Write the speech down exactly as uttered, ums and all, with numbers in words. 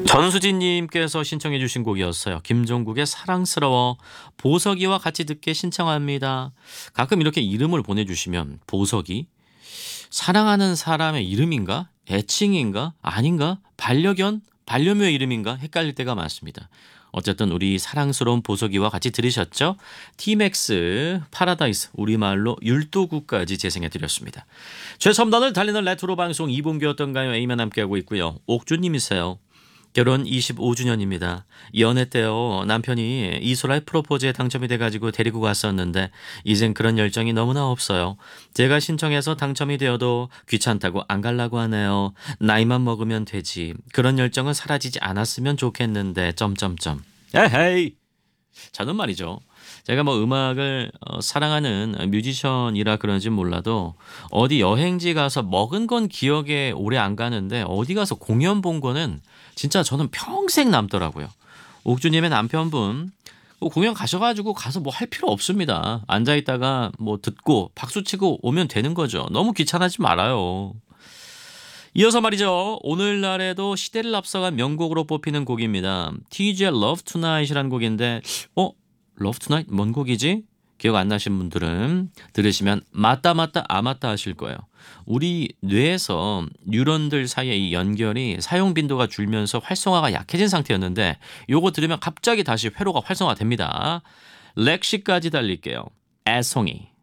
전수진님께서 신청해 주신 곡이었어요. 김종국의 사랑스러워. 보석이와 같이 듣게 신청합니다. 가끔 이렇게 이름을 보내주시면 보석이 사랑하는 사람의 이름인가? 애칭인가? 아닌가? 반려견? 반려묘의 이름인가? 헷갈릴 때가 많습니다. 어쨌든 우리 사랑스러운 보석이와 같이 들으셨죠? 티맥스 파라다이스 우리말로 율도구까지 재생해드렸습니다. 최첨단을 달리는 레트로 방송 이분기 어떤가요? A만 함께하고 있고요. 옥주님이세요. 결혼 이십오 주년입니다. 연애 때요 남편이 이소라의 프로포즈에 당첨이 돼가지고 데리고 갔었는데 이젠 그런 열정이 너무나 없어요. 제가 신청해서 당첨이 되어도 귀찮다고 안 가려고 하네요. 나이만 먹으면 되지. 그런 열정은 사라지지 않았으면 좋겠는데 점점점. 에헤이. 저는 말이죠. 제가 뭐 음악을 어, 사랑하는 뮤지션이라 그런지 몰라도 어디 여행지 가서 먹은 건 기억에 오래 안 가는데 어디 가서 공연 본 거는 진짜 저는 평생 남더라고요. 옥주님의 남편분 공연 가셔가지고 가서 뭐 할 필요 없습니다. 앉아있다가 뭐 듣고 박수치고 오면 되는 거죠. 너무 귀찮아하지 말아요. 이어서 말이죠. 오늘날에도 시대를 앞서간 명곡으로 뽑히는 곡입니다. 티지의 Love Tonight이라는 곡인데 어? Love Tonight 뭔 곡이지? 기억 안 나신 분들은 들으시면 맞다 맞다 아 맞다 하실 거예요. 우리 뇌에서 뉴런들 사이의 이 연결이 사용 빈도가 줄면서 활성화가 약해진 상태였는데 요거 들으면 갑자기 다시 회로가 활성화됩니다. 렉시까지 달릴게요. 애송이.